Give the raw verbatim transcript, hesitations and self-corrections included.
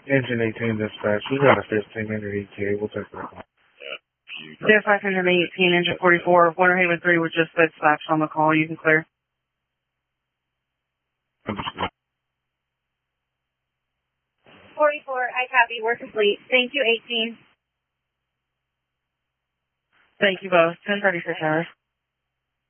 Engine eighteen dispatch. We got a fifteen minute E T A. We'll take that one. Yeah, five hundred eighteen, engine forty-four. Winter Haven three was just dispatched on the call. You can clear. forty-four, I copy. We're complete. Thank you, eighteen. Thank you both. ten thirty-six hours.